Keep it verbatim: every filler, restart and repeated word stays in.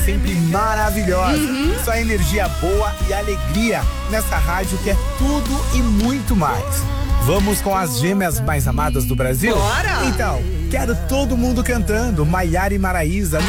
Sempre maravilhosa. Uhum. Só energia boa e alegria nessa rádio que é tudo e muito mais. Vamos com as gêmeas mais amadas do Brasil? Bora! Então, quero todo mundo cantando Maiara e Maraísa.